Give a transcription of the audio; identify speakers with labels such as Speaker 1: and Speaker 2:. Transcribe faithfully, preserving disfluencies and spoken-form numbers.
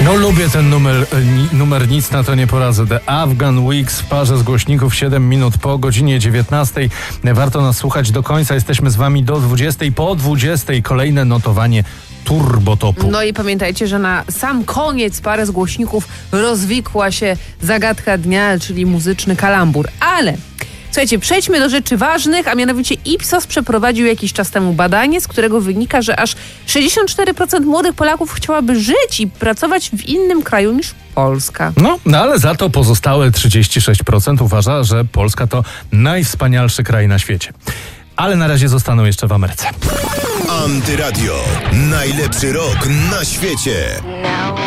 Speaker 1: No lubię ten numer, numer nic na to nie poradzę. The Afghan Weeks w parze z głośników siedem minut po godzinie dziewiętnastej. Warto nas słuchać do końca. Jesteśmy z wami do dwudziestej. Po dwudziestej kolejne notowanie Turbotopu.
Speaker 2: No i pamiętajcie, że na sam koniec parę z głośników rozwikła się zagadka dnia, czyli muzyczny kalambur. Ale słuchajcie, przejdźmy do rzeczy ważnych, a mianowicie Ipsos przeprowadził jakiś czas temu badanie, z którego wynika, że aż sześćdziesiąt cztery procent młodych Polaków chciałaby żyć i pracować w innym kraju niż Polska.
Speaker 1: No, no ale za to pozostałe trzydzieści sześć procent uważa, że Polska to najwspanialszy kraj na świecie. Ale na razie zostaną jeszcze w Ameryce.
Speaker 3: Antyradio. Najlepszy rok na świecie.